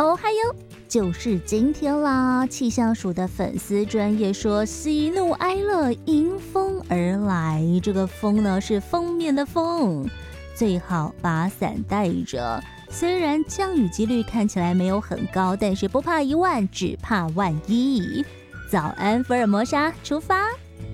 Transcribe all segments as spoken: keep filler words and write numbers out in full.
哦嗨哟，就是今天啦！气象署的粉丝专页说，喜怒哀乐迎风而来。这个风呢是封面的风，最好把伞带着。虽然降雨几率看起来没有很高，但是不怕一万，只怕万一。早安，福尔摩沙，出发！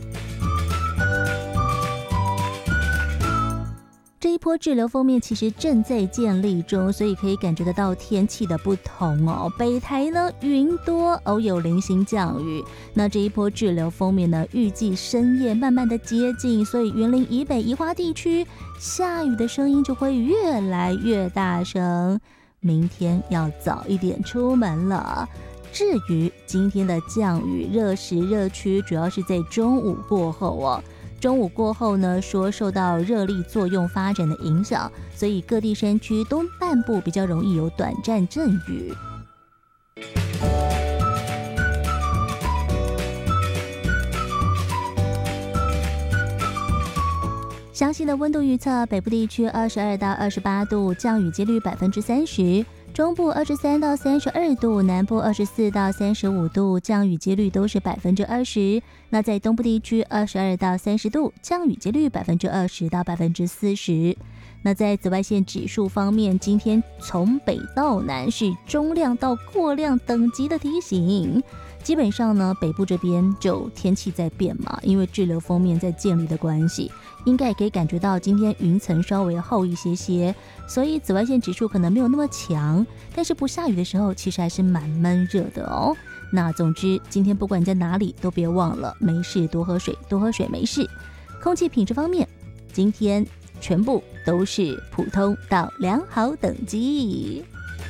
这一波滞留锋面其实正在建立中，所以可以感觉得到天气的不同哦。北台呢云多，偶有零星降雨。那这一波滞留锋面呢，预计深夜慢慢的接近，所以云林以北宜花地区下雨的声音就会越来越大声。明天要早一点出门了。至于今天的降雨，热时热区主要是在中午过后哦。中午过后呢，说受到热力作用发展的影响，所以各地山区东半部比较容易有短暂阵雨。详细的温度预测：北部地区二十二到二十八度，降雨几率百分之三十；中部二十三到三十二度，南部二十四到三十五度，降雨几率都是百分之二十。那在东部地区二十二到三十度，降雨几率百分之二十到百分之四十。那在紫外线指数方面，今天从北到南是中量到过量等级的提醒。基本上呢，北部这边就天气在变嘛，因为滞留锋面在建立的关系，应该也可以感觉到今天云层稍微厚一些些，所以紫外线指数可能没有那么强，但是不下雨的时候其实还是蛮闷热的哦。那总之今天不管你在哪里都别忘了没事多喝水，多喝水没事。空气品质方面，今天全部都是普通到良好等级。